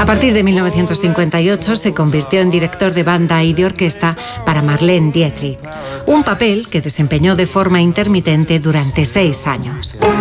A partir de 1958 se convirtió en director de banda y de orquesta para Marlene Dietrich, un papel que desempeñó de forma intermitente durante 6 años.